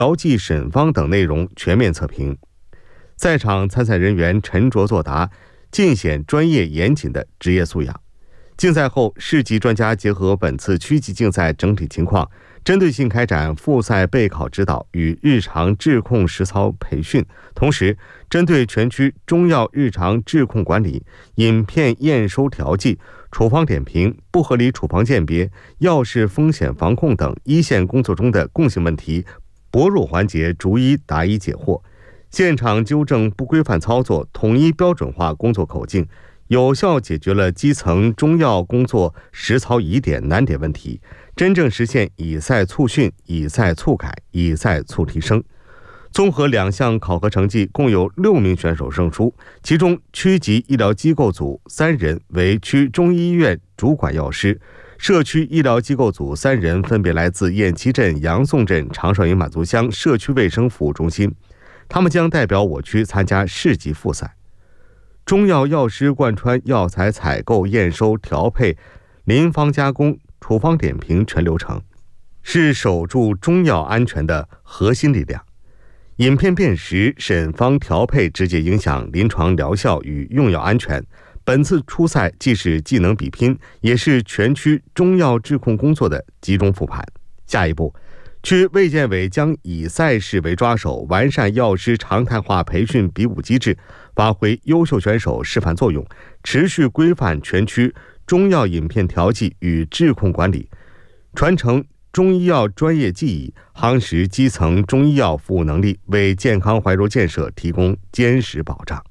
调剂审方等内容全面测评。在场参赛人员沉着作答，尽显专业严谨的职业素养。竞赛后，市级专家结合本次区级竞赛整体情况，针对性开展复赛备考指导与日常质控实操培训，同时针对全区中药日常质控管理、饮片验收调剂、处方点评、不合理处方鉴别、药事风险防控等一线工作中的共性问题，薄弱环节逐一答疑解惑，现场纠正不规范操作，统一标准化工作口径，有效解决了基层中药工作实操疑点难点问题，真正实现以赛促训、以赛促改、以赛促提升。综合2项考核成绩，共有6名选手胜出，其中区级医疗机构组3人为区中医院主管药师，社区医疗机构组3人分别来自雁栖镇、杨宋镇、长寿营满族乡社区卫生服务中心，他们将代表我区参加市级复赛。中药药师贯穿药材采购、验收、调配、临方加工、处方点评全流程，是守住中药安全的核心力量。饮片辨识、审方调配直接影响临床疗效与用药安全。本次初赛既是技能比拼，也是全区中药质控工作的集中复盘。下一步，区卫健委将以赛事为抓手，完善药师常态化培训比武机制，发挥优秀选手示范作用，持续规范全区中药饮片调剂与质控管理，传承中医药专业技艺，夯实基层中医药服务能力，为健康怀柔建设提供坚实保障。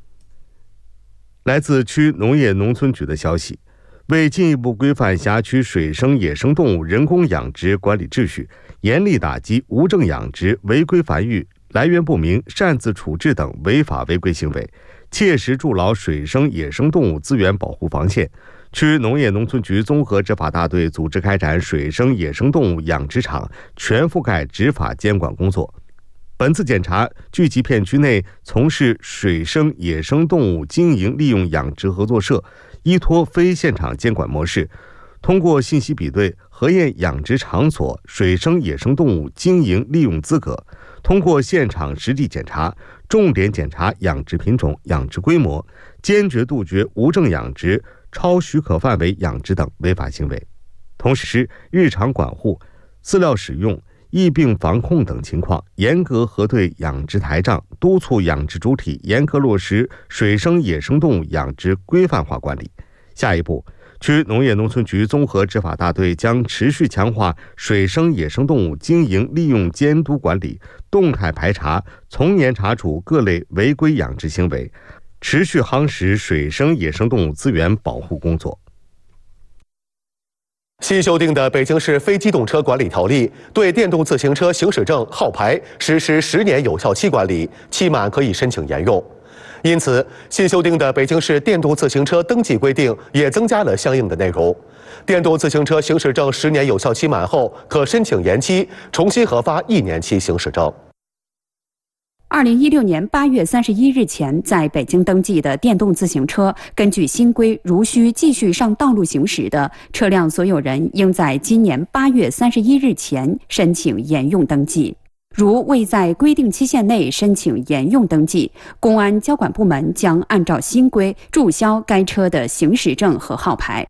来自区农业农村局的消息，为进一步规范辖区水生野生动物人工养殖管理秩序，严厉打击无证养殖、违规繁育、来源不明、擅自处置等违法违规行为，切实筑牢水生野生动物资源保护防线。区农业农村局综合执法大队组织开展水生野生动物养殖场全覆盖执法监管工作。本次检查聚集片区内从事水生野生动物经营利用养殖合作社，依托非现场监管模式，通过信息比对核验养殖场所水生野生动物经营利用资格，通过现场实地检查，重点检查养殖品种、养殖规模，坚决杜绝无证养殖、超许可范围养殖等违法行为，同时日常管护、饲料使用、疫病防控等情况严格核对养殖台账，督促养殖主体严格落实水生野生动物养殖规范化管理。下一步，区农业农村局综合执法大队将持续强化水生野生动物经营利用监督管理，动态排查，从严查处各类违规养殖行为，持续夯实水生野生动物资源保护工作。 新修订的《北京市非机动车管理条例》对电动自行车行驶证号牌实施10年有效期管理，期满可以申请沿用。因此，新修订的《北京市电动自行车登记规定》也增加了相应的内容。电动自行车行驶证10年有效期满后，可申请延期，重新核发1年期行驶证。 2016年8月31日前在北京登记的电动自行车，根据新规如需继续上道路行驶的车辆所有人，应在今年8月31日前申请沿用登记。如未在规定期限内申请沿用登记，公安交管部门将按照新规注销该车的行驶证和号牌。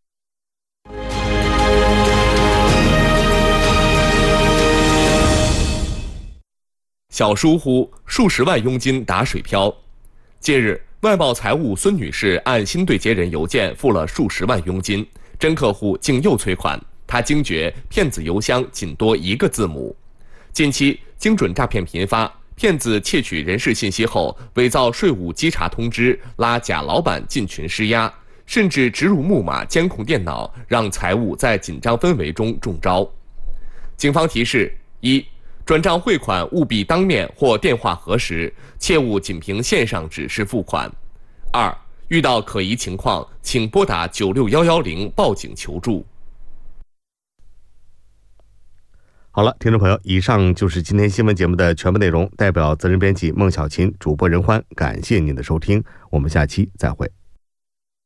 小疏忽，数十万佣金打水漂。近日，外贸财务孙女士按新对接人邮件付了数十万佣金，真客户竟又催款，她惊觉骗子邮箱仅多1个字母。近期精准诈骗频发，骗子窃取人事信息后，伪造税务稽查通知，拉假老板进群施压，甚至植入木马监控电脑，让财务在紧张氛围中中招。警方提示：1、转账汇款务必当面或电话核实，切勿仅凭线上指示付款。2、遇到可疑情况，请拨打96110报警求助。 好了，听众朋友，以上就是今天新闻节目的全部内容。代表责任编辑孟小琴、主播任欢，感谢您的收听，我们下期再会。